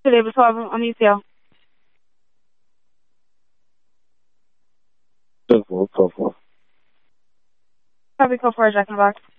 Level 12 on ECL. Code 4. Copy code 4, Jack in the box.